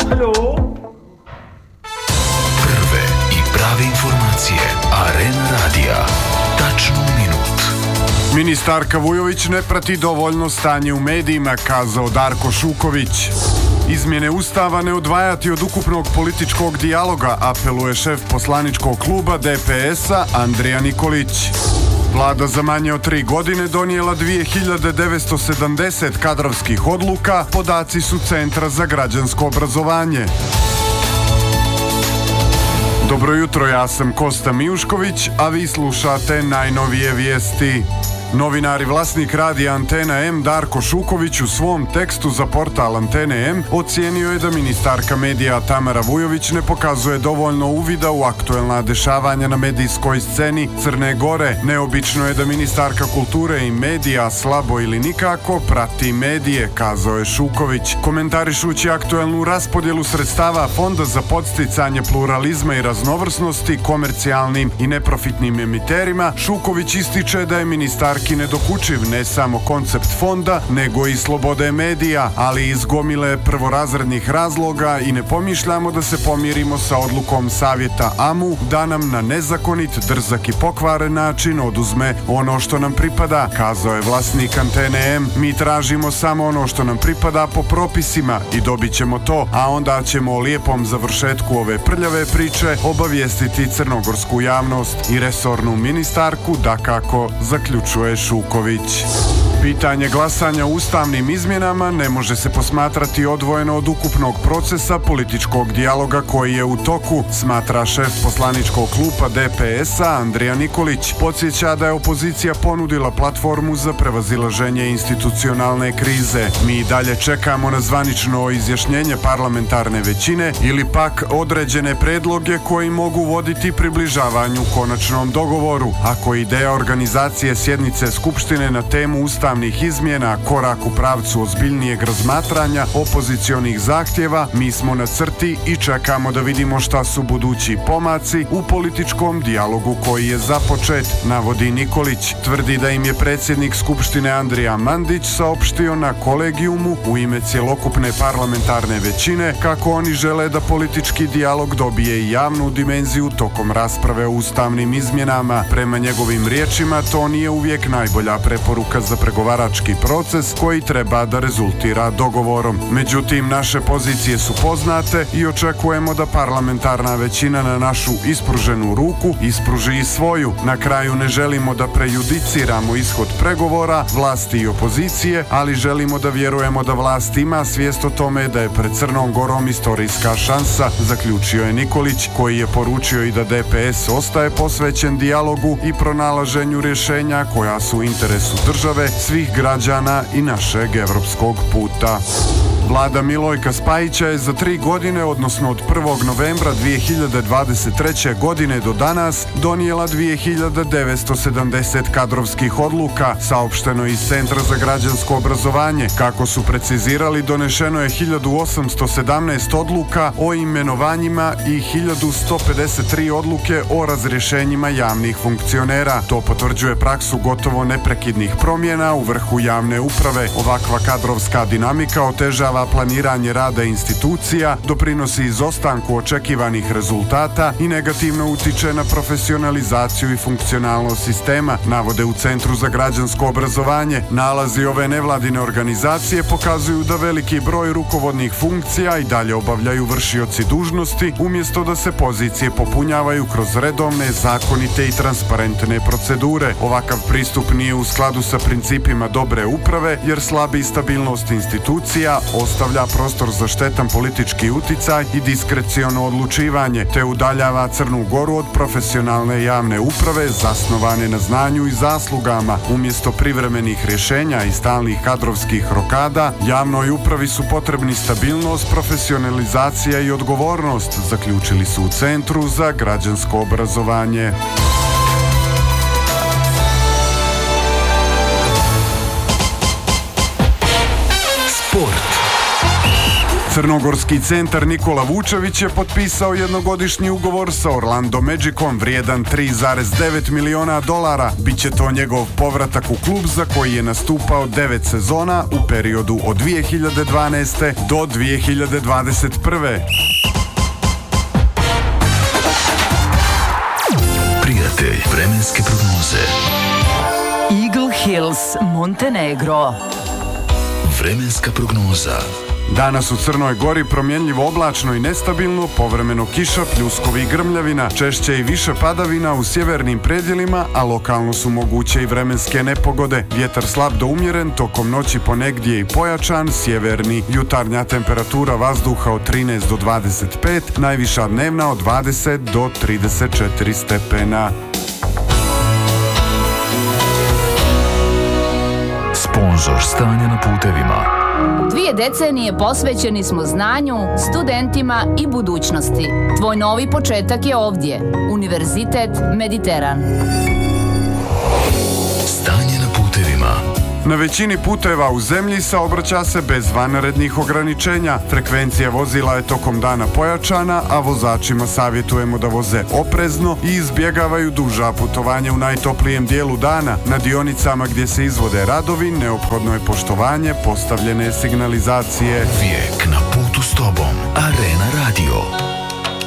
Halo? Prve i prave informacije. Arena radija. Tačno u minut. Ministarka Vujović ne prati dovoljno stanje u medijima, kazao Darko Šuković. Izmjene Ustava ne odvajati od ukupnog političkog dijaloga, apeluje šef poslaničkog kluba DPS-a Andrija Nikolić. Vlada za manje od 3 godine donijela 2970 kadrovskih odluka, podaci su Centra za građansko obrazovanje. Dobro jutro, ja sam Kosta Mijušković, a vi slušate najnovije vijesti. Novinar i vlasnik radija Antena M Darko Šuković u svom tekstu za portal Antene M ocijenio je da ministarka medija Tamara Vujović ne pokazuje dovoljno uvida u aktuelna dešavanja na medijskoj sceni Crne Gore. Neobično je da ministarka kulture i medija slabo ili nikako prati medije, kazao je Šuković. Komentarišući aktuelnu raspodjelu sredstava Fonda za podsticanje pluralizma i raznovrsnosti komercijalnim i neprofitnim emiterima, Šuković ističe da je ministarki nedokučiv ne samo koncept fonda, nego i slobode medija, ali iz gomile prvorazrednih razloga i ne pomišljamo da se pomirimo sa odlukom Savjeta AMU da nam na nezakonit, drzak i pokvaren način oduzme ono što nam pripada, kazao je vlasnik Antene M. Mi tražimo samo ono što nam pripada po propisima i dobit ćemo to, a onda ćemo o lijepom završetku ove prljave priče obavijestiti crnogorsku javnost i resornu ministarku, dakako, zaključuje Šuković. Pitanje glasanja o ustavnim izmjenama ne može se posmatrati odvojeno od ukupnog procesa političkog dijaloga koji je u toku, smatra šef poslaničkog kluba DPS-a Andrija Nikolić. Podsjeća da je opozicija ponudila platformu za prevazilaženje institucionalne krize. Mi dalje čekamo na zvanično izjašnjenje parlamentarne većine ili pak određene predloge koji mogu voditi približavanju konačnom dogovoru. Ako ideja organizacije sjednice Skupštine na temu ustavnih izmjena korak u pravcu ozbiljnijeg razmatranja opozicionih zahtjeva, mi smo na crti i čekamo da vidimo šta su budući pomaci u političkom dijalogu koji je započet, navodi Nikolić. Tvrdi da im je predsjednik Skupštine Andrija Mandić saopštio na kolegijumu u ime cjelokupne parlamentarne većine kako oni žele da politički dijalog dobije i javnu dimenziju tokom rasprave o ustavnim izmjenama. Prema njegovim riječima, to nije uvijek najbolja preporuka za pregovarački proces koji treba da rezultira dogovorom. Međutim, naše pozicije su poznate i očekujemo da parlamentarna većina na našu ispruženu ruku ispruži i svoju. Na kraju ne želimo da prejudiciramo ishod pregovora vlasti i opozicije, ali želimo da vjerujemo da vlast ima svijest o tome da je pred Crnom Gorom istorijska šansa, zaključio je Nikolić, koji je poručio i da DPS ostaje posvećen dijalogu i pronalaženju rješenja koja su u interesu države, svih građana i našeg evropskog puta. Vlada Milojka Spajića je za 3 godine, odnosno od 1. novembra 2023. godine do danas, donijela 2970 kadrovskih odluka, saopšteno iz Centra za građansko obrazovanje. Kako su precizirali, donešeno je 1817 odluka o imenovanjima i 1153 odluke o razrješenjima javnih funkcionera. To potvrđuje praksu gotovo neprekidnih promjena u vrhu javne uprave. Ovakva kadrovska dinamika otežava planiranje rada institucija, doprinosi izostanku očekivanih rezultata i negativno utiče na profesionalizaciju i funkcionalnost sistema, navode u Centru za građansko obrazovanje. Nalazi ove nevladine organizacije pokazuju da veliki broj rukovodnih funkcija i dalje obavljaju vršioci dužnosti, umjesto da se pozicije popunjavaju kroz redovne, zakonite i transparentne procedure. Ovakav pristup nije u skladu sa principima dobre uprave, jer slabi stabilnost institucija ostavlja prostor za štetan politički uticaj i diskreciono odlučivanje, te udaljava Crnu Goru od profesionalne javne uprave zasnovane na znanju i zaslugama. Umjesto privremenih rješenja i stalnih kadrovskih rokada, javnoj upravi su potrebni stabilnost, profesionalizacija i odgovornost, zaključili su u Centru za građansko obrazovanje. Sport. Crnogorski centar Nikola Vučević je potpisao jednogodišnji ugovor sa Orlando Magicom vrijedan $3,9 miliona. Biće to njegov povratak u klub za koji je nastupao 9 sezona u periodu od 2012. do 2021. Prijatelj vremenske prognoze. Eagle Hills, Montenegro. Vremenska prognoza. Danas u Crnoj Gori promjenljivo oblačno i nestabilno, povremeno kiša, pljuskovi i grmljavina, češće i više padavina u sjevernim predjelima, a lokalno su moguće i vremenske nepogode. Vjetar slab do umjeren, tokom noći ponegdje i pojačan, sjeverni, jutarnja temperatura vazduha od 13 do 25, najviša dnevna od 20 do 34 stepena. Sponzor stanja na putevima. 2 decenije posvećeni smo znanju, studentima i budućnosti. Tvoj novi početak je ovdje. Univerzitet Mediteran. Stanje na putevima. Na većini puteva u zemlji saobraća se bez vanrednih ograničenja. Frekvencija vozila je tokom dana pojačana, a vozačima savjetujemo da voze oprezno i izbjegavaju duža putovanja u najtoplijem dijelu dana. Na dionicama gdje se izvode radovi neophodno je poštovanje postavljene signalizacije. Vijek na putu s tobom. Arena Radio.